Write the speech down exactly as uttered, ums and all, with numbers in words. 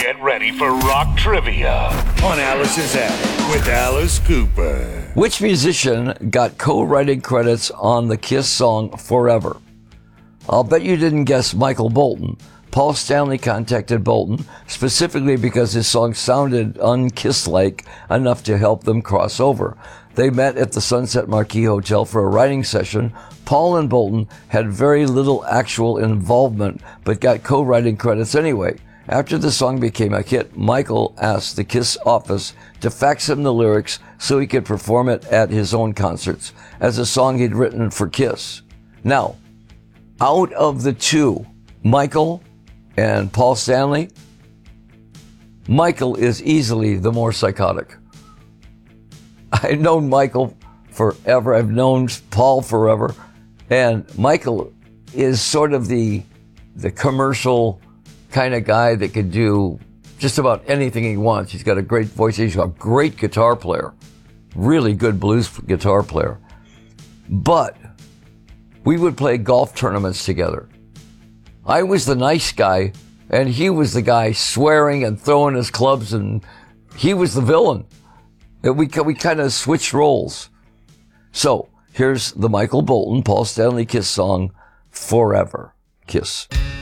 Get ready for rock trivia on Alice's Attic with Alice Cooper. Which musician got co-writing credits on the Kiss song Forever? I'll bet you didn't guess Michael Bolton. Paul Stanley contacted Bolton specifically because his song sounded un-Kiss-like enough to help them cross over. They met at the Sunset Marquis Hotel for a writing session. Paul and Bolton had very little actual involvement, but got co-writing credits anyway. After the song became a hit, Michael asked the Kiss office to fax him the lyrics so he could perform it at his own concerts as a song he'd written for Kiss. Now, out of the two, Michael and Paul Stanley, Michael is easily the more psychotic. I've known Michael forever. I've known Paul forever. And Michael is sort of the the commercial kind of guy that could do just about anything he wants. He's got a great voice. He's a great guitar player. Really good blues guitar player. But we would play golf tournaments together. I was the nice guy, and he was the guy swearing and throwing his clubs, and he was the villain. And we, we kind of switched roles. So here's the Michael Bolton, Paul Stanley Kiss song, Forever. Kiss.